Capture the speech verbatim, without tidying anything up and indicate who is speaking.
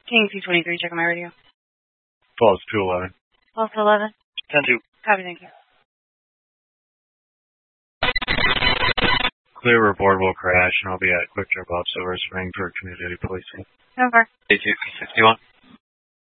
Speaker 1: King C twenty-three, checking my radio.
Speaker 2: twelve to eleven.
Speaker 1: twelve to eleven.
Speaker 2: ten two.
Speaker 1: Copy, thank you.
Speaker 2: Clear reportable crash, and I'll be at Quick Trip off Silver Spring for community policing.
Speaker 1: Over.
Speaker 2: A two sixty-one.